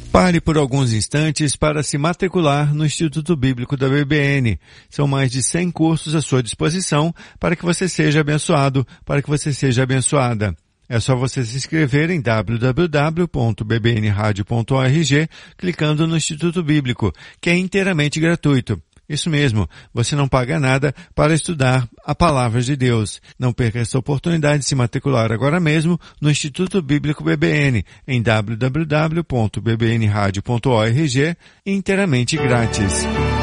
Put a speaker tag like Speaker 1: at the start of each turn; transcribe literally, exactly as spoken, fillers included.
Speaker 1: Pare por alguns instantes para se matricular no Instituto Bíblico da B B N. São mais de cem cursos à sua disposição para que você seja abençoado, para que você seja abençoada. É só você se inscrever em w w w ponto b b n radio ponto org, clicando no Instituto Bíblico, que é inteiramente gratuito. Isso mesmo, você não paga nada para estudar a Palavra de Deus. Não perca essa oportunidade de se matricular agora mesmo no Instituto Bíblico B B N, em w w w ponto b b n radio ponto org, inteiramente grátis.